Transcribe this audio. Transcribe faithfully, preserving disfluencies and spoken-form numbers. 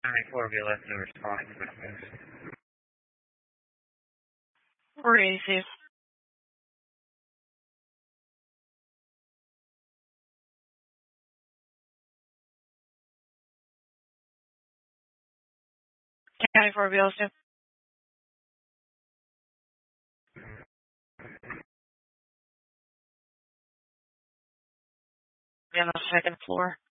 ninety-four, be less than response. four eighty-two. County four, B L two. Be on the second floor.